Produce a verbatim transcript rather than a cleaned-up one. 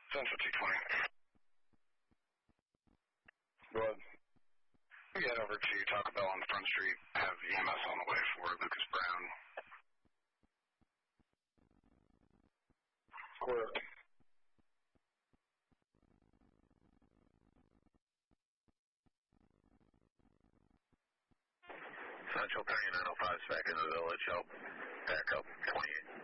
Central two twenty. Go ahead. We head over to Taco Bell on Front Street. Have E M S on the way for Lucas Brown. Correct. Central thirty-nine oh five, back in the village, help. Back up, twenty-eight.